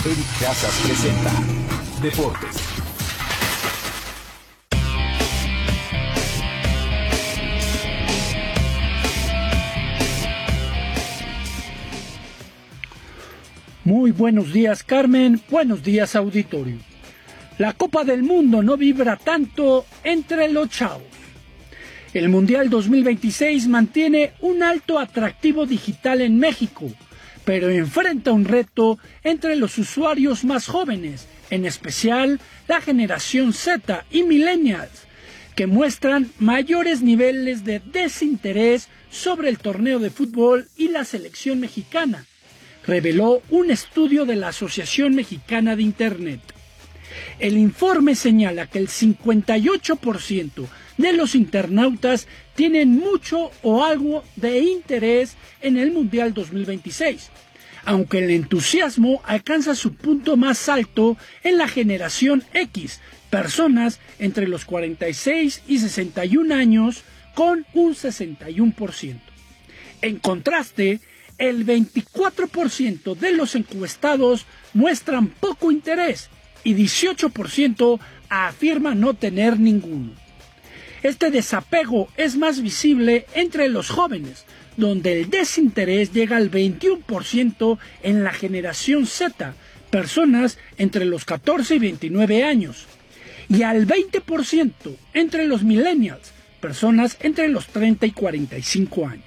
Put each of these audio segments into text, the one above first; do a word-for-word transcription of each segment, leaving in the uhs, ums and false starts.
Eric Casas presenta Deportes. Muy buenos días, Carmen. Buenos días, auditorio. La Copa del Mundo no vibra tanto entre los chavos. El Mundial dos mil veintiséis mantiene un alto atractivo digital en México, pero enfrenta un reto entre los usuarios más jóvenes, en especial la generación Z y millennials, que muestran mayores niveles de desinterés sobre el torneo de fútbol y la selección mexicana, reveló un estudio de la Asociación Mexicana de Internet. El informe señala que el cincuenta y ocho por ciento de los internautas tienen mucho o algo de interés en el Mundial dos mil veintiséis, aunque el entusiasmo alcanza su punto más alto en la generación X, personas entre los cuarenta y seis y sesenta y un años, con un sesenta y uno por ciento. En contraste, el veinticuatro por ciento de los encuestados muestran poco interés y dieciocho por ciento afirma no tener ninguno. Este desapego es más visible entre los jóvenes, donde el desinterés llega al veintiuno por ciento en la generación Z, personas entre los catorce y veintinueve años, y al veinte por ciento entre los millennials, personas entre los treinta y cuarenta y cinco años.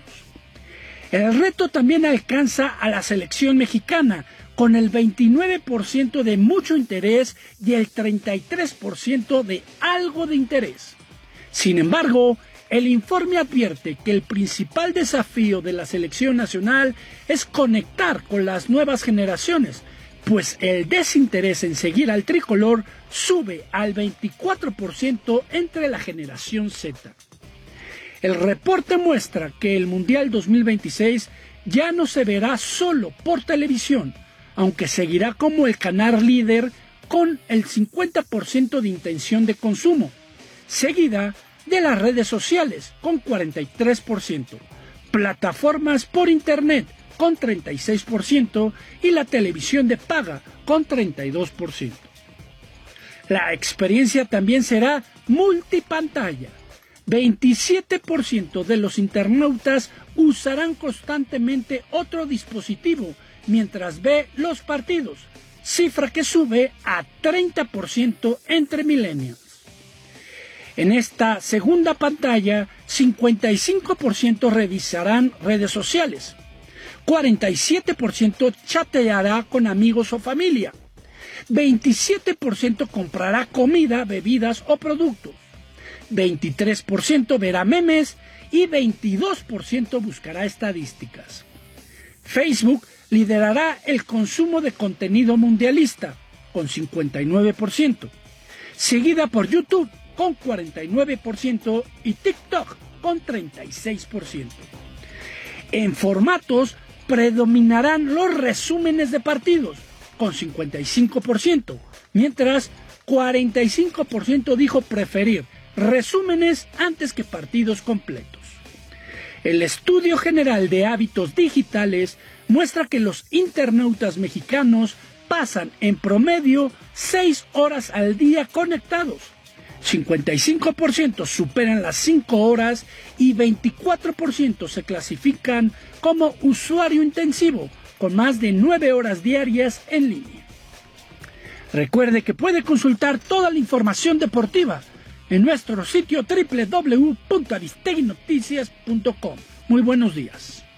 El reto también alcanza a la selección mexicana, con el veintinueve por ciento de mucho interés y el treinta y tres por ciento de algo de interés. Sin embargo, el informe advierte que el principal desafío de la selección nacional es conectar con las nuevas generaciones, pues el desinterés en seguir al tricolor sube al veinticuatro por ciento entre la generación Z. El reporte muestra que el Mundial dos mil veintiséis ya no se verá solo por televisión, aunque seguirá como el canal líder con el cincuenta por ciento de intención de consumo, seguida de las redes sociales con cuarenta y tres por ciento, plataformas por internet con treinta y seis por ciento y la televisión de paga con treinta y dos por ciento. La experiencia también será multipantalla. veintisiete por ciento de los internautas usarán constantemente otro dispositivo mientras ve los partidos, cifra que sube a treinta por ciento entre millennials. En esta segunda pantalla, cincuenta y cinco por ciento revisarán redes sociales, cuarenta y siete por ciento chateará con amigos o familia, veintisiete por ciento comprará comida, bebidas o productos, veintitrés por ciento verá memes y veintidós por ciento buscará estadísticas. Facebook liderará el consumo de contenido mundialista con cincuenta y nueve por ciento, seguida por YouTube con cuarenta y nueve por ciento y TikTok con treinta y seis por ciento. En formatos predominarán los resúmenes de partidos con cincuenta y cinco por ciento, mientras cuarenta y cinco por ciento dijo preferir resúmenes antes que partidos completos. El Estudio General de Hábitos Digitales muestra que los internautas mexicanos pasan en promedio seis horas al día conectados, cincuenta y cinco por ciento superan las cinco horas y veinticuatro por ciento se clasifican como usuario intensivo, con más de nueve horas diarias en línea. Recuerde que puede consultar toda la información deportiva en nuestro sitio doble u doble u doble u punto aristegui noticias punto com. Muy buenos días.